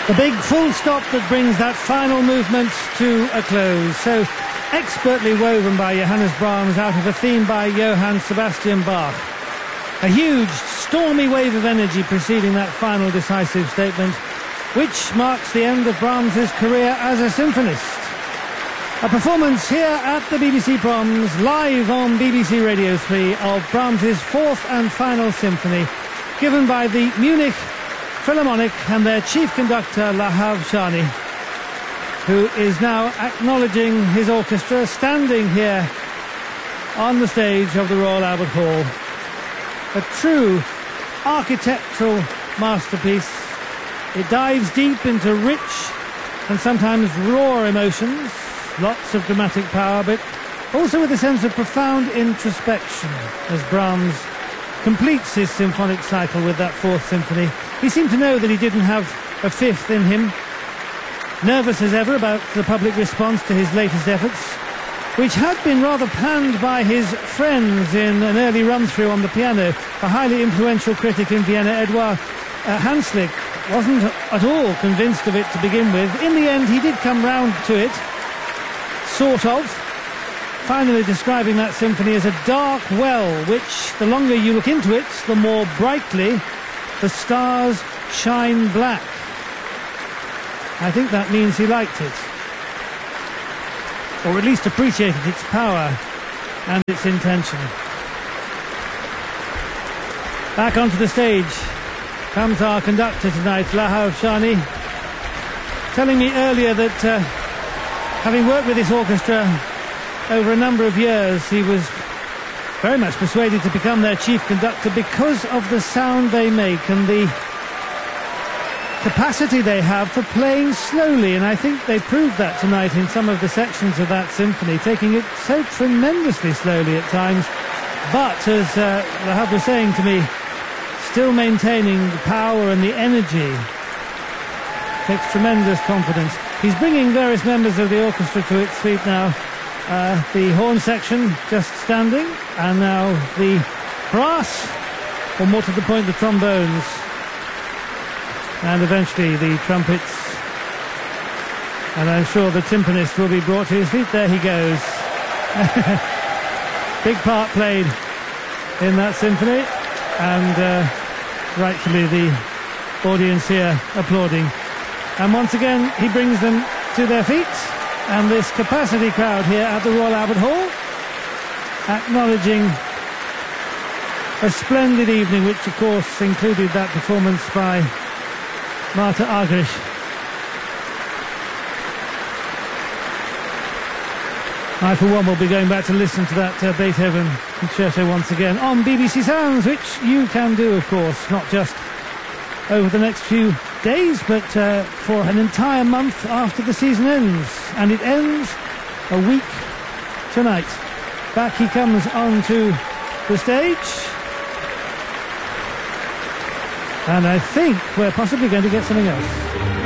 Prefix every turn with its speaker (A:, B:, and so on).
A: The big full stop that brings that final movement to a close. So expertly woven by Johannes Brahms out of a theme by Johann Sebastian Bach. A huge, stormy wave of energy preceding that final decisive statement, which marks the end of Brahms's career as a symphonist. A performance here at the BBC Proms, live on BBC Radio 3, of Brahms's fourth and final symphony, given by the Munich Philharmonic and their chief conductor, Lahav Shani, who is now acknowledging his orchestra, standing here on the stage of the Royal Albert Hall. A true architectural masterpiece. It dives deep into rich and sometimes raw emotions, lots of dramatic power, but also with a sense of profound introspection as Brahms completes his symphonic cycle with that fourth symphony. He seemed to know that he didn't have a fifth in him. Nervous as ever about the public response to his latest efforts, which had been rather panned by his friends in an early run-through on the piano. A highly influential critic in Vienna, Eduard Hanslick, wasn't at all convinced of it to begin with. In the end, he did come round to it, sort of, finally describing that symphony as a dark well, which, the longer you look into it, the more brightly the stars shine black. I think that means he liked it, or at least appreciated its power and its intention. Back onto the stage comes our conductor tonight, Lahav Shani, telling me earlier that having worked with this orchestra over a number of years, he was very much persuaded to become their chief conductor because of the sound they make and the capacity they have for playing slowly. And I think they proved that tonight in some of the sections of that symphony, taking it so tremendously slowly at times, but as Lahav was saying to me, still maintaining the power and the energy. Takes tremendous confidence. He's bringing various members of the orchestra to its feet now. The horn section just standing, and now the brass, or more to the point, the trombones, and eventually the trumpets. And I'm sure the timpanist will be brought to his feet. There he goes. Big part played in that symphony, and rightfully the audience here applauding. And once again he brings them to their feet, and this capacity crowd here at the Royal Albert Hall acknowledging a splendid evening, which of course included that performance by Martha Argerich. I for one will be going back to listen to that Beethoven concerto once again on BBC Sounds, which you can do, of course, not just over the next few days, but for an entire month after the season ends. And it ends a week tonight. Back he comes onto the stage, and I think we're possibly going to get something else.